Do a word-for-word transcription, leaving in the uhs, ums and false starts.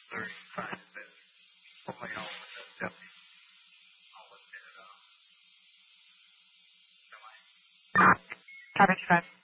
thirty-five cents. Hopefully I'll definitely I'll look at it up. Traffic five.